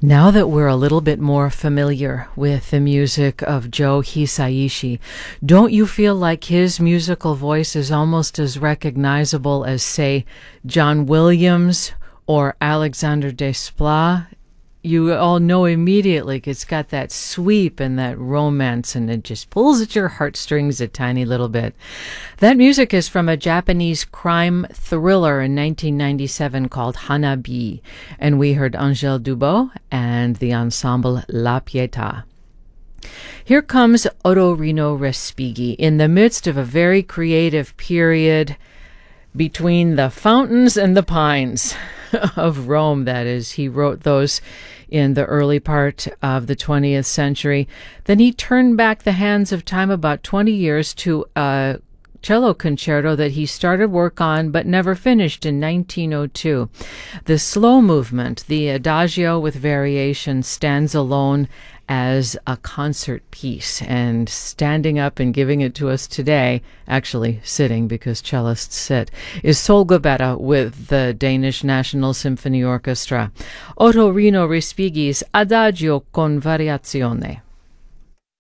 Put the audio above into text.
Now that we're a little bit more familiar with the music of Joe Hisaishi, don't you feel like his musical voice is almost as recognizable as, say, John Williams or Alexander Desplat? You all know immediately it's got that sweep and that romance, and it just pulls at your heartstrings a tiny little bit. That music is from a Japanese crime thriller in 1997 called Hanabi, and we heard Angèle Dubos and the ensemble La Pietà. Here comes Ottorino Respighi in the midst of a very creative period between the fountains and the pines of Rome, that is. He wrote those in the early part of the 20th century. Then he turned back the hands of time about 20 years to a cello concerto that he started work on but never finished in 1902. The slow movement, the adagio with variation, stands alone as a concert piece, and standing up and giving it to us today, actually sitting because cellists sit, is Solveig Betta with the Danish National Symphony Orchestra. Ottorino Respighi's Adagio con Variazione.